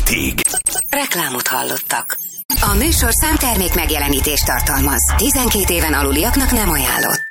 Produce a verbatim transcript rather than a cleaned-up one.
Játék. Reklámot hallottak. A műsor számtermék megjelenítést tartalmaz. tizenkét éven aluliaknak nem ajánlott.